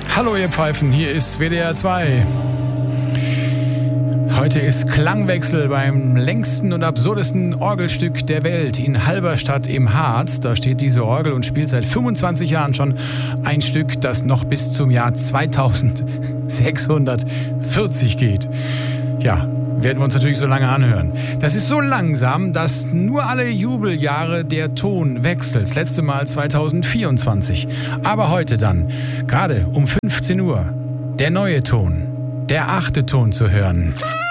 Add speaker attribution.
Speaker 1: Hallo ihr Pfeifen, hier ist WDR 2. Heute ist Klangwechsel beim längsten und absurdesten Orgelstück der Welt in Halberstadt im Harz. Da steht diese Orgel und spielt seit 25 Jahren schon ein Stück, das noch bis zum Jahr 2640 geht. Ja, werden wir uns natürlich so lange anhören. Das ist so langsam, dass nur alle Jubeljahre der Ton wechselt. Das letzte Mal 2024. Aber heute dann, gerade um 15 Uhr, der neue Ton, der 8. Ton zu hören.